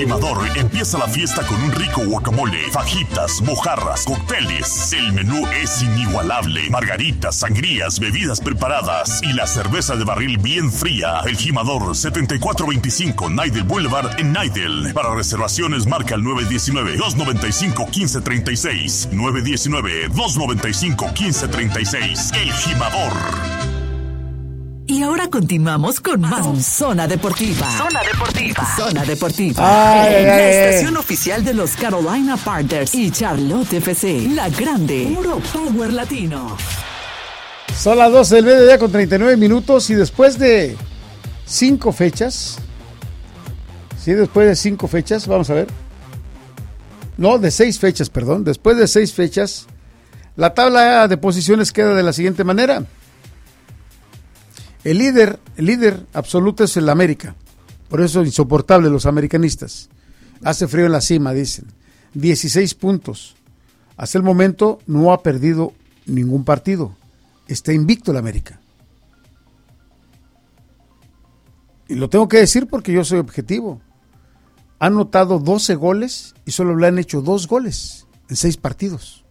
Jimador empieza la fiesta con un rico guacamole, fajitas, mojarras, cócteles. El menú es inigualable. Margaritas, sangrías, bebidas preparadas y la cerveza de barril bien fría. El Jimador, 7425 Nidel Boulevard en Nidel. Para reservaciones marca el 919-295-1536. 919-295-1536. El Jimador. Y ahora continuamos con más Zona Deportiva. Zona Deportiva. Zona Deportiva. La estación oficial de los Carolina Panthers y Charlotte FC. La grande. Puro Power Latino. Son las 12 del mediodía con 39 minutos y después de 5 fechas. Sí, después de 5 fechas, vamos a ver. No, de 6 fechas, perdón. Después de 6 fechas, la tabla de posiciones queda de la siguiente manera. El líder absoluto es el América. Por eso insoportable los americanistas. Hace frío en la cima, dicen. 16 puntos. Hasta el momento no ha perdido ningún partido. Está invicto el América. Y lo tengo que decir porque yo soy objetivo. Han anotado 12 goles y solo le han hecho 2 goles en 6 partidos.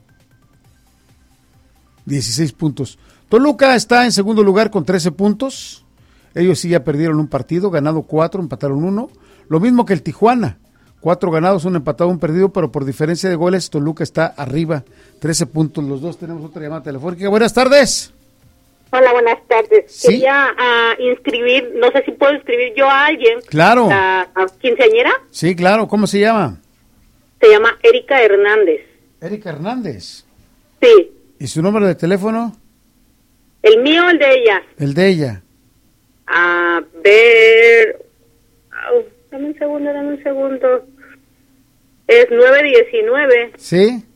16 puntos. Toluca está en segundo lugar con 13 puntos. Ellos sí ya perdieron un partido, ganado 4, empataron 1. Lo mismo que el Tijuana. 4 ganados, 1 empatado, 1 perdido, pero por diferencia de goles, Toluca está arriba, 13 puntos. Los dos tenemos otra llamada telefónica. Buenas tardes. Hola, buenas tardes. ¿Sí? Quería inscribir, no sé si puedo inscribir yo a alguien. Claro. ¿A quinceañera? Sí, claro. ¿Cómo se llama? Se llama Erika Hernández. Erika Hernández. Sí. ¿Y su número de teléfono? ¿El mío o el de ella? El de ella. A ver... dame un segundo. Es 919. ¿Sí?